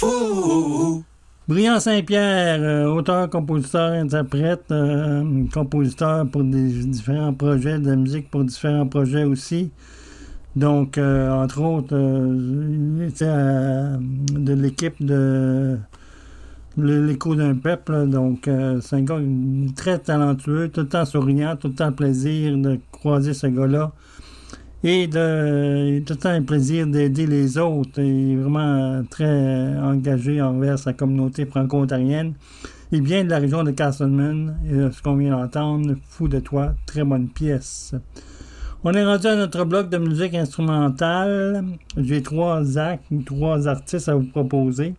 Brian Saint-Pierre, auteur, compositeur, interprète, compositeur pour différents projets de musique, pour différents projets aussi. Donc, entre autres, il était de l'équipe de L'écho d'un peuple. Donc, c'est un gars très talentueux, tout le temps souriant, tout le temps plaisir de croiser ce gars-là. Et tout le temps un plaisir d'aider les autres. Il est vraiment très engagé envers sa communauté franco-ontarienne. Il vient de la région de Castleman. Et ce qu'on vient d'entendre, Fou de toi, très bonne pièce. On est rendu à notre bloc de musique instrumentale. J'ai trois artistes à vous proposer.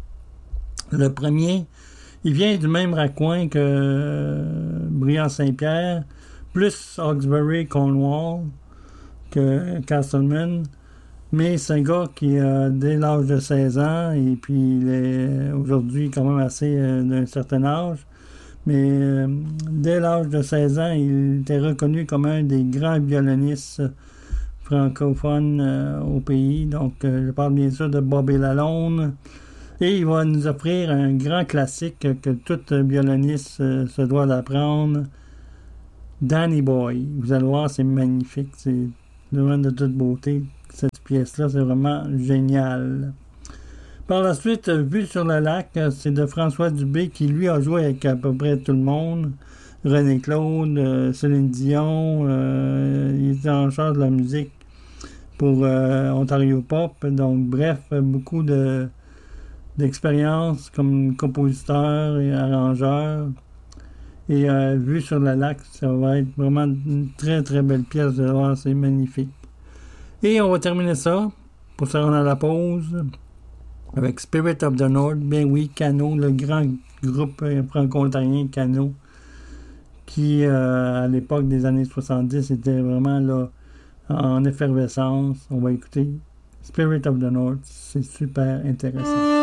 Le premier, il vient du même raccoin que Brian Saint-Pierre, plus Hawkesbury, Cornwall que Castleman, mais c'est un gars qui a dès l'âge de 16 ans, et puis il est aujourd'hui quand même assez d'un certain âge, mais dès l'âge de 16 ans, il était reconnu comme un des grands violonistes francophones au pays. Donc, je parle bien sûr de Bobby Lalonde, et il va nous offrir un grand classique que tout violoniste se doit d'apprendre, Danny Boy. Vous allez voir, c'est magnifique, c'est vraiment de toute beauté. Cette pièce-là, c'est vraiment génial. Par la suite, Vue sur le lac, c'est de François Dubé qui, lui, a joué avec à peu près tout le monde. René Claude, Céline Dion, il était en charge de la musique pour Ontario Pop. Donc, bref, beaucoup d'expérience comme compositeur et arrangeur. Et Vue sur le lac, ça va être vraiment une très très belle pièce de voir, c'est magnifique. Et on va terminer ça pour se rendre à la pause avec Spirit of the North. Ben oui, Cano, le grand groupe franco-ontarien Cano, qui à l'époque des années 70 était vraiment là en effervescence. On va écouter Spirit of the North, c'est super intéressant.